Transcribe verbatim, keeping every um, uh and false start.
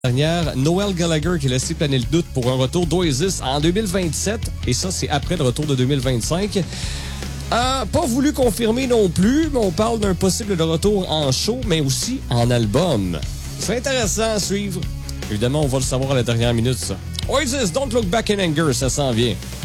Dernière, Noel Gallagher qui a laissé planer le doute pour un retour d'Oasis en deux mille vingt-sept. Et ça, c'est après le retour de deux mille vingt-cinq. Euh, pas voulu confirmer non plus, mais on parle d'un possible de retour en show, mais aussi en album. C'est intéressant à suivre. Évidemment, on va le savoir à la dernière minute, ça. Oasis, Don't Look Back in Anger, ça s'en vient.